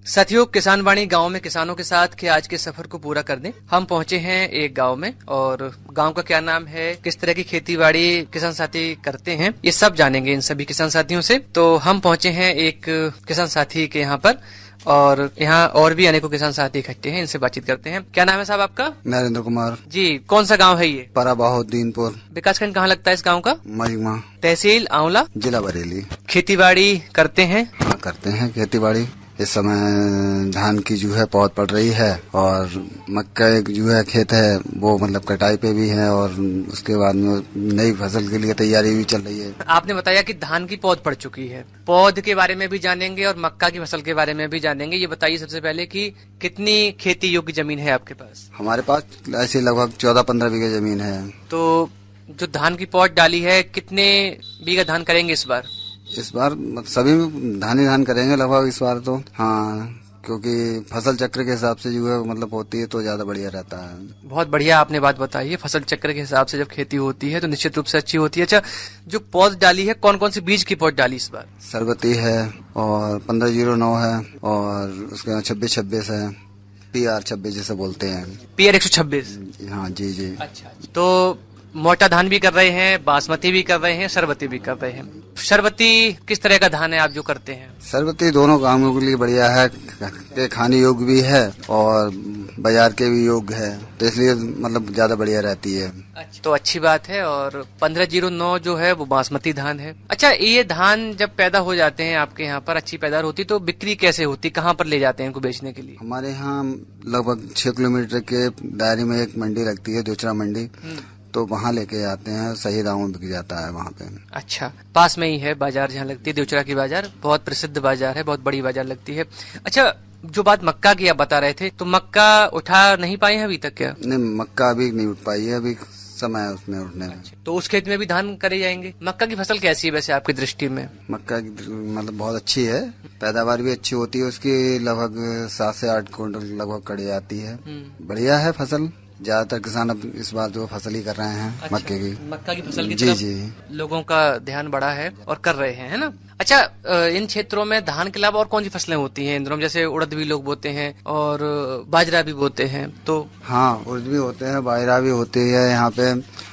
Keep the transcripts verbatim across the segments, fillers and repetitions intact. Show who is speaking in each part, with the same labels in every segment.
Speaker 1: साथियों, किसान वाणी गांव में किसानों के साथ के आज के सफर को पूरा कर दें। हम पहुंचे हैं एक गांव में और गांव का क्या नाम है, किस तरह की खेतीबाड़ी किसान साथी करते हैं, ये सब जानेंगे इन सभी किसान साथियों से। तो हम पहुंचे हैं एक किसान साथी के यहाँ पर और यहाँ और भी अनेकों किसान साथी इकट्ठे हैं, इनसे बातचीत करते हैं। क्या नाम है साहब आपका?
Speaker 2: नरेंद्र कुमार
Speaker 1: जी। कौन सा गांव है ये?
Speaker 2: पराबाहुद्दीनपुर।
Speaker 1: विकासखंड कहाँ लगता है इस गांव का?
Speaker 2: महिमा,
Speaker 1: तहसील आंवला,
Speaker 2: जिला बरेली।
Speaker 1: खेतीबाड़ी करते हैं?
Speaker 2: हाँ, करते हैं खेतीबाड़ी। इस समय धान की जो है पौध पड़ रही है और मक्का एक जो है खेत है वो मतलब कटाई पे भी है और उसके बाद में नई फसल के लिए तैयारी भी चल रही है।
Speaker 1: आपने बताया कि धान की पौध पड़ चुकी है, पौध के बारे में भी जानेंगे और मक्का की फसल के बारे में भी जानेंगे। ये बताइए सबसे पहले कि कितनी खेती योग्य जमीन है आपके पास?
Speaker 2: हमारे पास ऐसी लगभग चौदह पंद्रह बीघे जमीन है।
Speaker 1: तो जो धान की पौध डाली है, कितने बीघा धान करेंगे इस बार?
Speaker 2: इस बार सभी धान ही धान करेंगे लगभग इस बार तो। हाँ, क्योंकि फसल चक्र के हिसाब से जो है मतलब होती है तो ज्यादा बढ़िया रहता है।
Speaker 1: बहुत बढ़िया आपने बात बताई है। फसल चक्र के हिसाब से जब खेती होती है तो निश्चित रूप से अच्छी होती है। अच्छा, जो पौध डाली है, कौन कौन सी बीज की पौध डाली इस बार?
Speaker 2: सरबती है और पंद्रह जीरो नौ है और उसके बाद छब्बीस छब्बीस है, पी आर छब्बीस जैसे बोलते हैं,
Speaker 1: पी आर एक सौ छब्बीस।
Speaker 2: हाँ जी जी।
Speaker 1: अच्छा, तो मोटा धान भी कर रहे हैं, बासमती भी कर रहे हैं, सरबती भी कर रहे हैं। सरबती किस तरह का धान है आप जो करते हैं?
Speaker 2: सरबती दोनों कामों के लिए बढ़िया है, के खाने योग्य भी है और बाजार के भी योग्य है, तो इसलिए मतलब ज्यादा बढ़िया रहती है।
Speaker 1: अच्छा, तो अच्छी बात है। और पंद्रह जीरो नौ जो है वो बासमती धान है। अच्छा, ये धान जब पैदा हो जाते हैं आपके यहाँ पर, अच्छी पैदावार होती तो बिक्री कैसे होती, कहाँ पर ले जाते हैं इनको बेचने के लिए?
Speaker 2: हमारे यहाँ लगभग छह किलोमीटर के दायरे में एक मंडी लगती है, दोचरा मंडी, तो वहाँ लेके आते हैं, सही दामों में बिक जाता है वहाँ पे।
Speaker 1: अच्छा, पास में ही है बाजार जहाँ लगती है, देवचरा की बाजार बहुत प्रसिद्ध बाजार है, बहुत बड़ी बाजार लगती है। अच्छा, जो बात मक्का की आप बता रहे थे, तो मक्का उठा नहीं पाए हैं अभी तक क्या?
Speaker 2: नहीं, मक्का अभी नहीं उठ पाई है, अभी समय है उसमें उठने में।
Speaker 1: अच्छा, तो उस खेत में भी धान करे जाएंगे। मक्का की फसल कैसी है वैसे आपकी दृष्टि में?
Speaker 2: मक्का की मतलब बहुत अच्छी है, पैदावार भी अच्छी होती है उसकी, लगभग सात से आठ क्विंटल लगभग कड़ी जाती है। बढ़िया है फसल। ज्यादातर किसान अब इस बार जो फसल ही कर रहे हैं। अच्छा, मक्के की
Speaker 1: मक्का की फसल की
Speaker 2: जी जी
Speaker 1: लोगों का ध्यान बढ़ा है और कर रहे हैं, है ना? अच्छा, इन क्षेत्रों में धान के अलावा और कौन सी फसलें होती हैं इन दिनों? जैसे उड़द भी लोग बोते हैं और बाजरा भी बोते हैं, तो
Speaker 2: हाँ, उड़द भी होते हैं, बाजरा भी होती है यहाँ पे,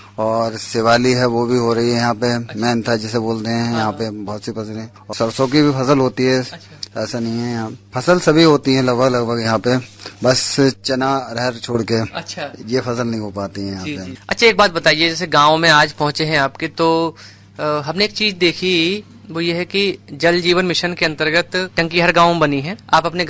Speaker 2: और शिवाली है वो भी हो रही है यहाँ पे। अच्छा। मेहनता जिसे बोलते हैं यहाँ पे बहुत सी फसलें, और सरसों की भी फसल होती है। अच्छा। ऐसा नहीं है, यहाँ फसल सभी होती है लगभग लगभग यहाँ पे, बस चना अरहर छोड़ के। अच्छा, ये फसल नहीं हो पाती है यहाँ पे।
Speaker 1: अच्छा, एक बात बताइए, जैसे गांव में आज पहुंचे हैं आपके, तो आ, हमने एक चीज देखी, वो ये है कि जल जीवन मिशन के अंतर्गत टंकी हर गाँव में बनी है। आप अपने